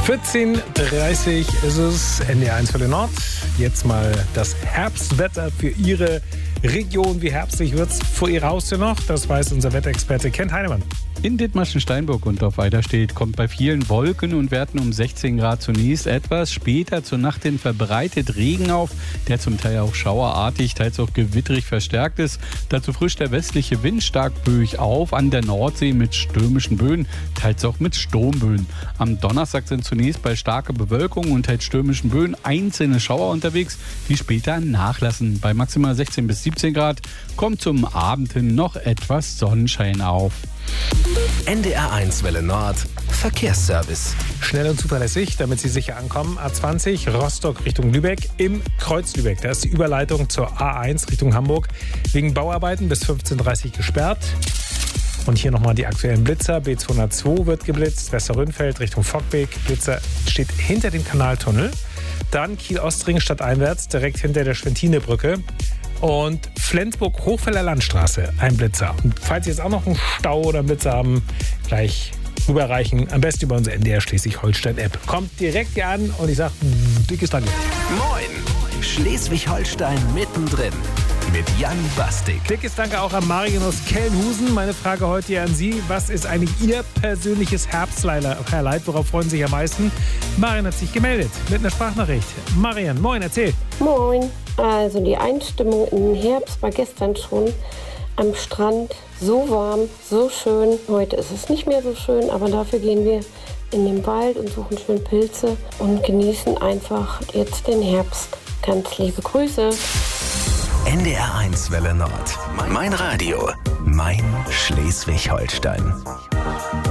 14:30 ist es, NDR1 für den Nord. Jetzt mal das Herbstwetter für Ihre Region. Wie herbstlich wird es vor Ihrer Haustür noch? Das weiß unser Wetterexperte Kent Heinemann. In Dithmarschen-Steinburg und auf Eiderstedt kommt bei vielen Wolken und Werten um 16 Grad zunächst. Etwas später zur Nacht hin verbreitet Regen auf, der zum Teil auch schauerartig, teils auch gewitterig verstärkt ist. Dazu frischt der westliche Wind stark böig auf, an der Nordsee mit stürmischen Böen, teils auch mit Sturmböen. Am Donnerstag sind zunächst bei starker Bewölkung und teils stürmischen Böen einzelne Schauer unterwegs, die später nachlassen. Bei maximal 16 bis 17 Grad kommt zum Abend hin noch etwas Sonnenschein auf. NDR1 Welle Nord Verkehrsservice. Schnell und zuverlässig, damit Sie sicher ankommen. A20 Rostock Richtung Lübeck im Kreuz Lübeck. Da ist die Überleitung zur A1 Richtung Hamburg wegen Bauarbeiten bis 15:30 Uhr gesperrt. Und hier nochmal die aktuellen Blitzer. B202 wird geblitzt, Westerrönfeld Richtung Fockbeek. Blitzer steht hinter dem Kanaltunnel. Dann Kiel-Ostring stadteinwärts, direkt hinter der Schwentinebrücke. Und Flensburg-Hochfelder Landstraße, ein Blitzer. Und falls Sie jetzt auch noch einen Stau oder einen Blitzer haben, gleich rüberreichen. Am besten über unsere NDR Schleswig-Holstein-App. Kommt direkt hier an und ich sage, dickes Danke. Moin! Schleswig-Holstein mittendrin. Mit Jan Bastik. Dickes Danke auch an Marion aus Kelnhusen. Meine Frage heute hier an Sie. Was ist eigentlich Ihr persönliches Herbsthighlight? Worauf freuen Sie sich am meisten? Marion hat sich gemeldet mit einer Sprachnachricht. Marion, moin, erzähl. Moin. Also die Einstimmung im Herbst war gestern schon am Strand. So warm, so schön. Heute ist es nicht mehr so schön, aber dafür gehen wir in den Wald und suchen schön Pilze und genießen einfach jetzt den Herbst. Ganz liebe Grüße. NDR1 Welle Nord. Mein Radio. Mein Schleswig-Holstein.